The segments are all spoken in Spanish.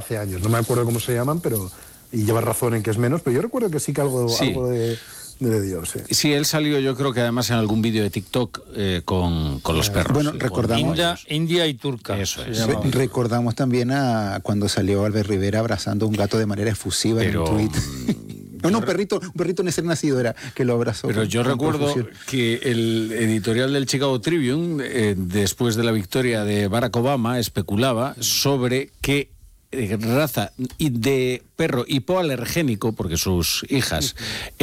hace años. No me acuerdo cómo se llaman, pero... Y llevas razón en que es menos, pero yo recuerdo que sí que algo de Dios. Sí, él salió, yo creo que además en algún vídeo de TikTok con los perros. Bueno, recordamos... India y turca. Eso es. Recordamos también a cuando salió Albert Rivera abrazando a un gato de manera efusiva en un tuit. Un perrito recién nacido era que lo abrazó. Pero yo recuerdo que el editorial del Chicago Tribune, después de la victoria de Barack Obama, especulaba sobre qué raza de perro hipoalergénico, porque sus hijas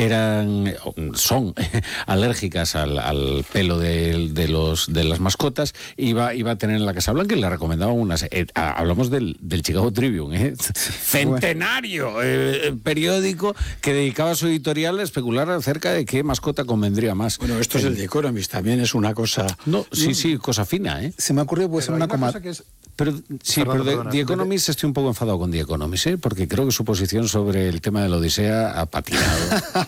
son alérgicas al pelo de las mascotas, iba a tener en la Casa Blanca, y le recomendaban unas. Hablamos del Chicago Tribune, centenario periódico que dedicaba su editorial a especular acerca de qué mascota convendría más. Bueno, esto es el The Economist, también es una cosa... Sí, cosa fina, ¿eh? Se me ocurrió pues una cosa que es... Pero The Economist estoy un poco enfadado con The Economist, porque creo que su posición sobre el tema de la Odisea ha patinado.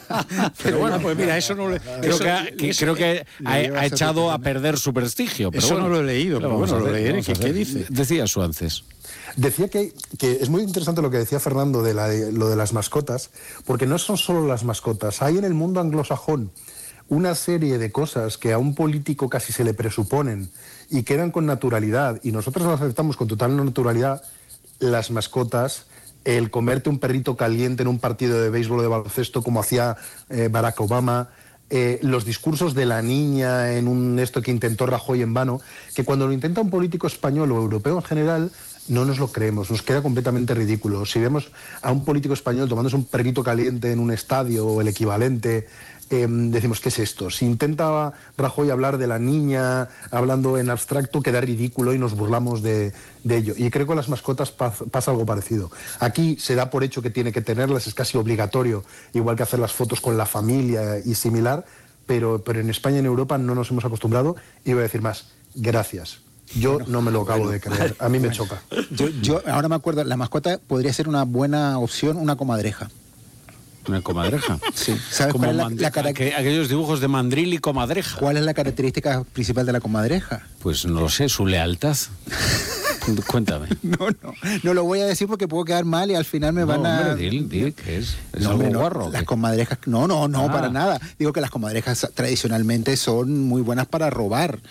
Pero bueno, pues mira, eso no lo... Creo que ha echado a perder su prestigio. Pero eso bueno, no lo he leído, pero bueno, lo leeré. ¿Qué dice? Decía Suances. Decía que es muy interesante lo que decía Fernando de lo de las mascotas, porque no son solo las mascotas. Hay en el mundo anglosajón una serie de cosas que a un político casi se le presuponen y quedan con naturalidad, y nosotros lo aceptamos con total naturalidad. Las mascotas, el comerte un perrito caliente en un partido de béisbol o de baloncesto como hacía Barack Obama, los discursos de la niña en esto que intentó Rajoy en vano, que cuando lo intenta un político español o europeo en general, no nos lo creemos, nos queda completamente ridículo. Si vemos a un político español tomándose un perrito caliente en un estadio o el equivalente, decimos, ¿qué es esto? Si intenta Rajoy hablar de la niña hablando en abstracto, queda ridículo y nos burlamos de ello. Y creo que con las mascotas pasa algo parecido. Aquí se da por hecho que tiene que tenerlas, es casi obligatorio, igual que hacer las fotos con la familia y similar, pero en España y en Europa no nos hemos acostumbrado, y voy a decir más, gracias. Yo no me lo acabo de creer, a mí me choca. Yo ahora me acuerdo, la mascota podría ser una buena opción, una comadreja. ¿Una comadreja? Sí. ¿Sabes como cuál es aquellos dibujos de mandril y comadreja. ¿Cuál es la característica principal de la comadreja? Pues no lo sé, su lealtad. Cuéntame. No lo voy a decir porque puedo quedar mal y al final me van a... Dile, ¿qué es? ¿Es no, algo no, guarro? Las comadrejas... No, para nada. Digo que las comadrejas tradicionalmente son muy buenas para robar.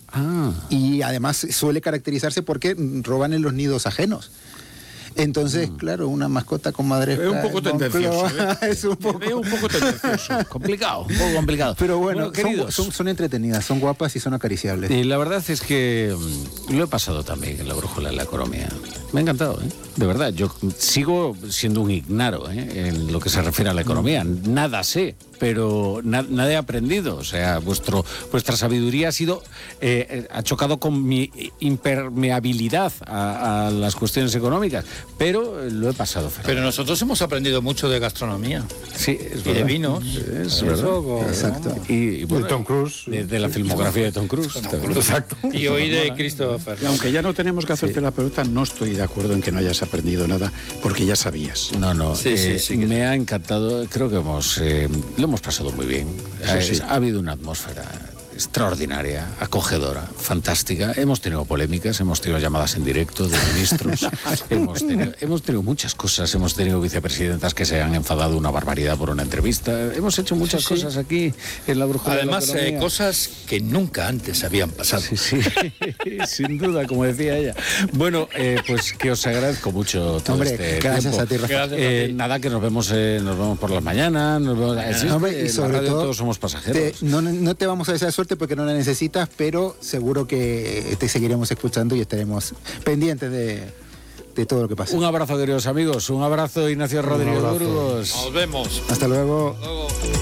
Y además suele caracterizarse porque roban en los nidos ajenos. Entonces, claro, una mascota comadreja... Es un poco tendencioso. Es un poco tendencioso. Complicado, un poco complicado. Pero bueno, queridos, son entretenidas, son guapas y son acariciables. Y la verdad es que lo he pasado también en la brújula de la economía. Me ha encantado, ¿eh? De verdad, yo sigo siendo un ignaro, en lo que se refiere a la economía. Nada sé, pero nada he aprendido. O sea, vuestra sabiduría ha chocado con mi impermeabilidad a las cuestiones económicas, pero lo he pasado. Fernando. Pero nosotros hemos aprendido mucho de gastronomía. Sí, es y de vinos. Es verdad. Exacto. Y bueno, de Tom Cruise. De la filmografía de Tom Cruise. Exacto. Y hoy de Christopher. Y aunque ya no tenemos que hacerte la pregunta, no estoy de acuerdo en que no hayas aprendido nada, porque ya sabías. No. Sí, me ha encantado. Creo que lo hemos pasado muy bien. Ha habido una atmósfera extraordinaria, acogedora, fantástica. Hemos tenido polémicas, hemos tenido llamadas en directo de ministros, hemos tenido muchas cosas, hemos tenido vicepresidentas que se han enfadado una barbaridad por una entrevista, hemos hecho muchas cosas aquí en la brújula. Además, de la economía. Cosas que nunca antes habían pasado. Sí, sin duda, como decía ella. Bueno, pues que os agradezco mucho todo gracias tiempo. A ti, Rafa. Nada, que nos vemos por las mañanas, y sobre todo todos somos pasajeros. No te vamos a desear suerte porque no la necesitas, pero seguro que te seguiremos escuchando y estaremos pendientes de todo lo que pasa. Un abrazo, queridos amigos. Un abrazo, Ignacio Rodríguez Burgos. Nos vemos. Hasta luego. Hasta luego.